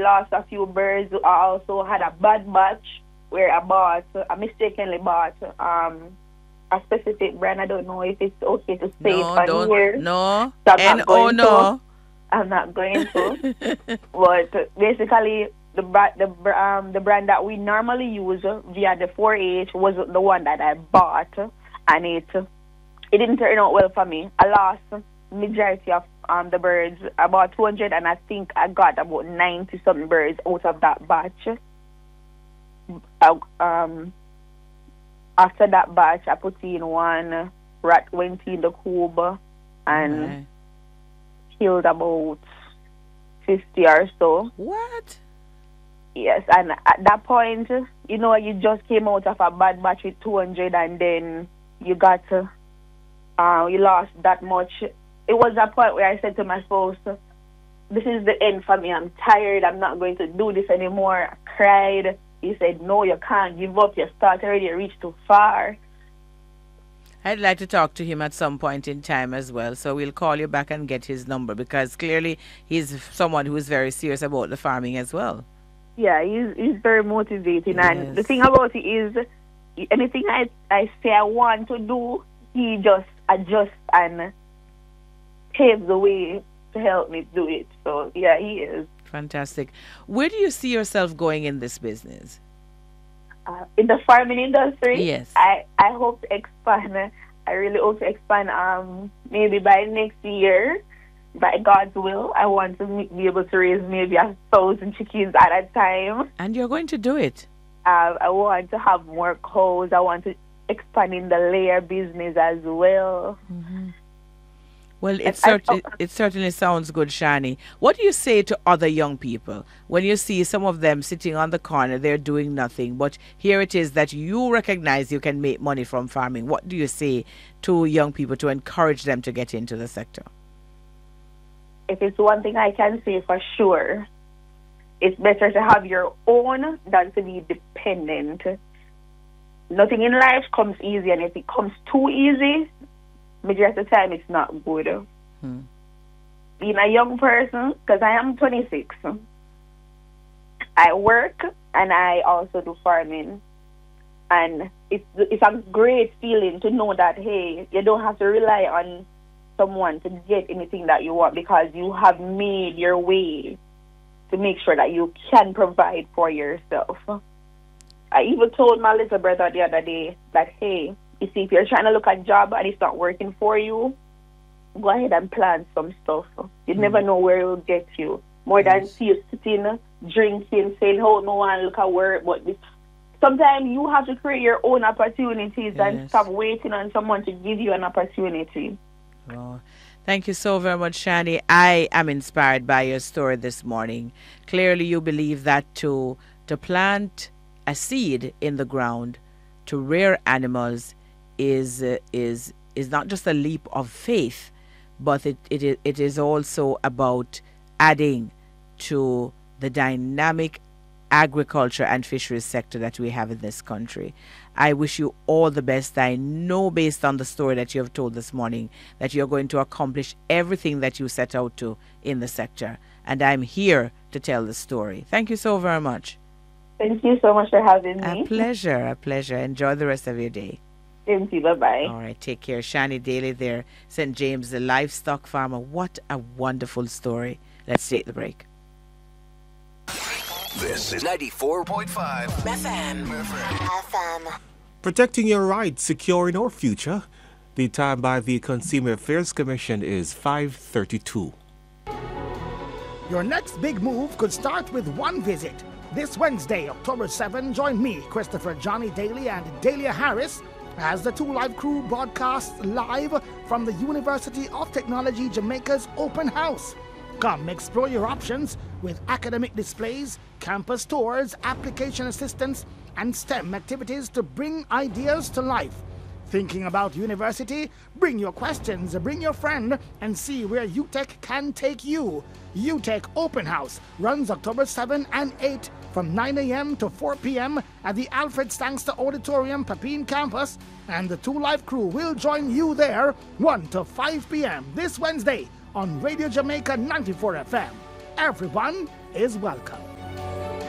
lost a few birds. I also had a bad batch where I mistakenly bought a specific brand. I don't know if it's okay to say it on here. No, So I'm not going no. to. I'm not going to. But basically, the brand that we normally use via the 4-H was the one that I bought, and it didn't turn out well for me. I lost majority of the birds, about 200, and I think I got about 90 something birds out of that batch. After that batch, I put in one rat, went in the coop and killed about 50 or so. What? Yes, and at that point, you just came out of a bad batch with 200, and then you lost that much. It was a point where I said to my spouse, this is the end for me. I'm tired. I'm not going to do this anymore. I cried. He said, no, you can't give up. You start already. You reached too far. I'd like to talk to him at some point in time as well. So we'll call you back and get his number, because clearly he's someone who is very serious about the farming as well. Yeah, he's very motivating. Yes. And the thing about it is, anything I say I want to do, he just adjusts and paves the way to help me do it. So, yeah, he is. Fantastic. Where do you see yourself going in this business? In the farming industry? Yes. I hope to expand. I really hope to expand maybe by next year. By God's will, I want to be able to raise maybe 1,000 chickens at a time. And you're going to do it? I want to have more cows. I want to expand in the layer business as well. Mm-hmm. Well, it certainly sounds good, Shani. What do you say to other young people when you see some of them sitting on the corner, they're doing nothing, but here it is that you recognize you can make money from farming? What do you say to young people to encourage them to get into the sector? If it's one thing I can say for sure, it's better to have your own than to be dependent. Nothing in life comes easy, and if it comes too easy, majority of the time it's not good. Being a young person, because I am 26, I work and I also do farming. And it's a great feeling to know that, hey, you don't have to rely on someone to get anything that you want, because you have made your way to make sure that you can provide for yourself. I even told my little brother the other day that, hey, you see, if you're trying to look at a job and it's not working for you, go ahead and plan some stuff. You never know where it will get you. More than you sitting, drinking, saying, oh, no one look at work. But sometimes you have to create your own opportunities and stop waiting on someone to give you an opportunity. Oh, thank you so very much, Shani. I am inspired by your story this morning. Clearly, you believe that to plant a seed in the ground, to rear animals, is not just a leap of faith, but it is also about adding to the dynamic agriculture and fisheries sector that we have in this country. I wish you all the best. I know, based on the story that you have told this morning, that you're going to accomplish everything that you set out to in the sector. And I'm here to tell the story. Thank you so very much. Thank you so much for having me. A pleasure. Enjoy the rest of your day. Thank you. Bye-bye. All right, take care. Shani Daly there, St. James, the livestock farmer. What a wonderful story. Let's take the break. This is 94.5 FM. Protecting your rights, securing our future. The time by the Consumer Affairs Commission is 5:32. Your next big move could start with one visit. This Wednesday, October 7, join me, Christopher Johnny Daly, and Dahlia Harris as the 2 Live crew broadcasts live from the University of Technology Jamaica's open house. Come explore your options with academic displays, campus tours, application assistance, and STEM activities to bring ideas to life. Thinking about university? Bring your questions, bring your friend, and see where UTech can take you. UTech Open House runs October 7 and 8 from 9 a.m. to 4 p.m. at the Alfred Stangster Auditorium, Papine campus, and the 2 Live crew will join you there 1 to 5 p.m. this Wednesday on Radio Jamaica 94 FM. Everyone is welcome.